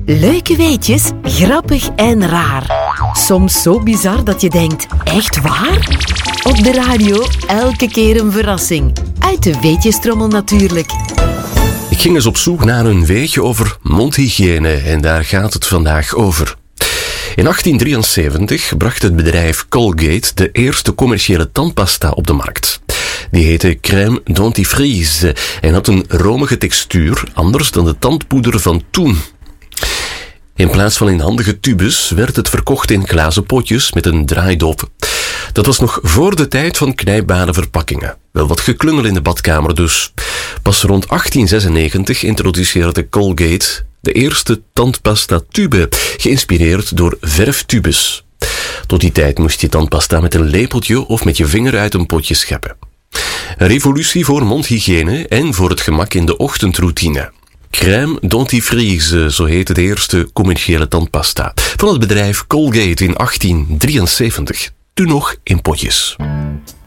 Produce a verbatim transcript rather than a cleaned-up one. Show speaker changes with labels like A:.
A: Leuke weetjes, grappig en raar. Soms zo bizar dat je denkt, echt waar? Op de radio elke keer een verrassing. Uit de weetjestrommel natuurlijk.
B: Ik ging eens op zoek naar een weetje over mondhygiëne en daar gaat het vandaag over. In achttien drieënzeventig bracht het bedrijf Colgate de eerste commerciële tandpasta op de markt. Die heette crème dentifrice en had een romige textuur, anders dan de tandpoeder van toen. In plaats van in handige tubes werd het verkocht in glazen potjes met een draaidop. Dat was nog voor de tijd van knijpbare verpakkingen. Wel wat geklungel in de badkamer dus. Pas rond achttien zesennegentig introduceerde Colgate de eerste tandpasta tube, geïnspireerd door verftubes. Tot die tijd moest je tandpasta met een lepeltje of met je vinger uit een potje scheppen. Een revolutie voor mondhygiëne en voor het gemak in de ochtendroutine. Crème dentifrice, zo heette de eerste commerciële tandpasta van het bedrijf Colgate in achttien drieënzeventig. Toen nog in potjes.